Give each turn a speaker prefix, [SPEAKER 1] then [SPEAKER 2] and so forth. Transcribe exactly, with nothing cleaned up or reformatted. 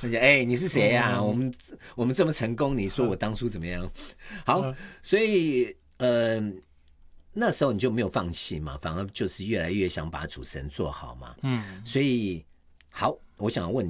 [SPEAKER 1] 而且哎，你是谁呀、啊嗯？我们我们这么成功，你说我当初怎么样？好，所以呃，那时候你就没有放弃嘛，反而就是越来越想把主持人做好嘛。嗯，所以好，我想问你。